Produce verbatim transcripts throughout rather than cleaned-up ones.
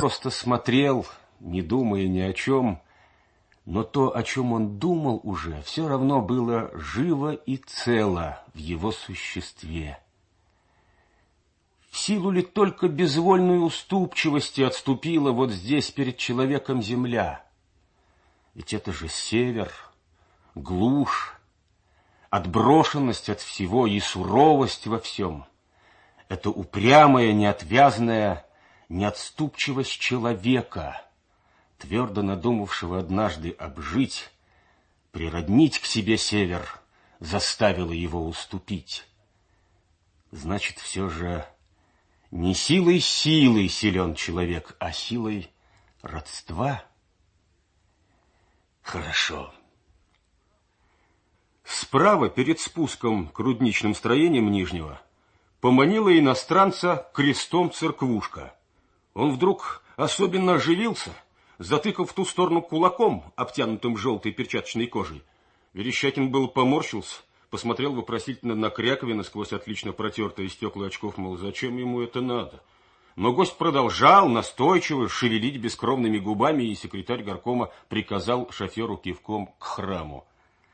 просто смотрел, не думая ни о чем, но то, о чем он думал уже, все равно было живо и цело в его существе. В силу ли только безвольной уступчивости отступила вот здесь перед человеком земля? Ведь это же север, глушь, отброшенность от всего и суровость во всем. Это упрямая, неотвязная неотступчивость человека, твердо надумавшего однажды обжить, природнить к себе север, заставила его уступить. Значит, все же не силой силой силен человек, а силой родства. Хорошо. Справа, перед спуском к рудничным строениям Нижнего, поманила иностранца крестом церквушка. Он вдруг особенно оживился, затыкав в ту сторону кулаком, обтянутым желтой перчаточной кожей. Верещагин был поморщился, посмотрел вопросительно на Кряковина сквозь отлично протертые стекла очков, мол, зачем ему это надо? Но гость продолжал настойчиво шевелить бескровными губами, и секретарь горкома приказал шоферу кивком к храму.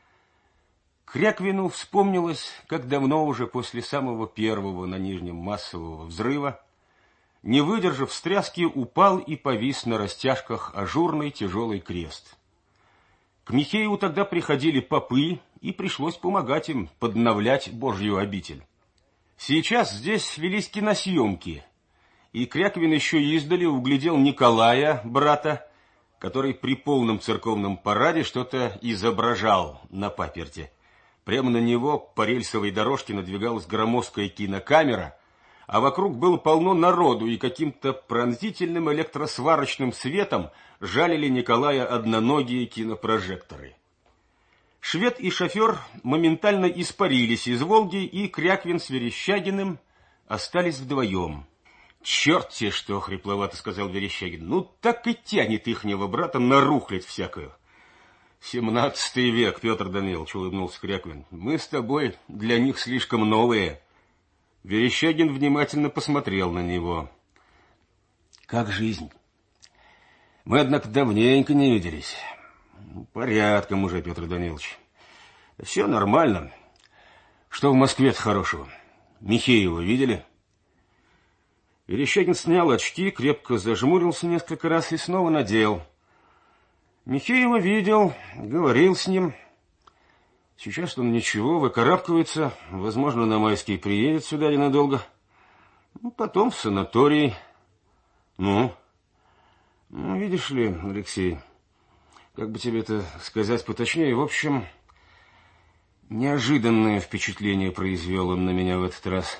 Кряквину вспомнилось, как давно уже после самого первого на Нижнем массового взрыва, не выдержав встряски, упал и повис на растяжках ажурный тяжелый крест. К Михееву тогда приходили попы, и пришлось помогать им подновлять Божью обитель. Сейчас здесь велись киносъемки, и Кряквин еще издали углядел Николая, брата, который при полном церковном параде что-то изображал на паперти. Прямо на него по рельсовой дорожке надвигалась громоздкая кинокамера, а вокруг было полно народу, и каким-то пронзительным электросварочным светом жалили Николая одноногие кинопрожекторы. Швед и шофер моментально испарились из «Волги», и Кряквин с Верещагиным остались вдвоем. «Черт те что!» — хрипловато сказал Верещагин. «Ну так и тянет ихнего брата на рухлядь всякую». «Семнадцатый век, Петр Данилович», — улыбнулся Кряквин. «Мы с тобой для них слишком новые». Верещагин внимательно посмотрел на него. «Как жизнь? Мы, однако, давненько не виделись». «Порядком уже, Петр Данилович. Все нормально. Что в Москве-то хорошего? Михеева видели?» Верещагин снял очки, крепко зажмурился несколько раз и снова надел. Михеева видел, говорил с ним. Сейчас он ничего, выкарабкивается, возможно, на майский приедет сюда ненадолго. Ну, потом в санаторий. Ну, ну, видишь ли, Алексей, как бы тебе это сказать поточнее, в общем, неожиданное впечатление произвел он на меня в этот раз.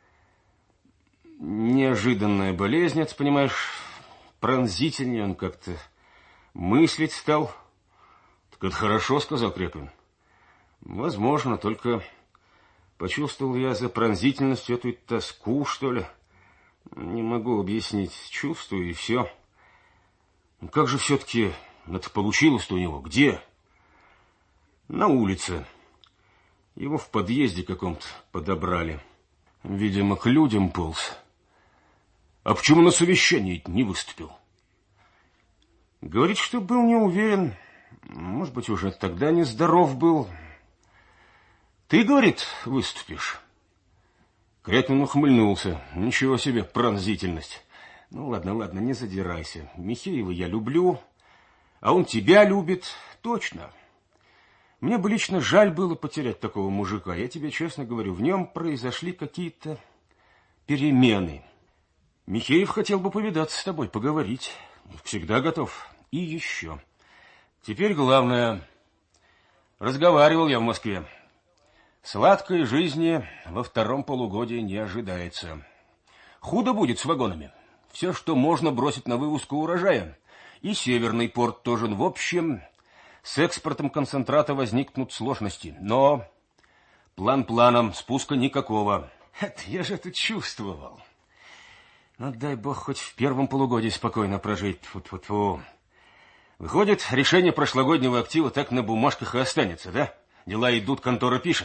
Неожиданная болезнь, ты понимаешь, пронзительнее он как-то мыслить стал. Так это хорошо, сказал Кряквин. Возможно, только почувствовал я за пронзительностью эту тоску, что ли. Не могу объяснить, чувствую и все. Ну, как же все-таки это получилось-то у него? Где? На улице. Его в подъезде каком-то подобрали. Видимо, к людям полз. А почему на совещании не выступил? Говорит, что был не уверен. Может быть, уже тогда нездоров был. Ты, говорит, выступишь? Кряквин ухмыльнулся. Ничего себе пронзительность. Ну, ладно, ладно, не задирайся. Михеева я люблю, а он тебя любит. Точно. Мне бы лично жаль было потерять такого мужика. Я тебе честно говорю, в нем произошли какие-то перемены. Михеев хотел бы повидаться с тобой, поговорить. Всегда готов. И еще. Теперь главное. Разговаривал я в Москве. Сладкой жизни во втором полугодии не ожидается. Худо будет с вагонами. Все, что можно, бросить на вывозку урожая. И Северный порт тоже. В общем, с экспортом концентрата возникнут сложности. Но план планом, спуска никакого. Это я же это чувствовал. Ну, дай бог хоть в первом полугодии спокойно прожить. Тьфу-тьфу-тьфу. Выходит, решение прошлогоднего актива так на бумажках и останется, да? Дела идут, контора пишет.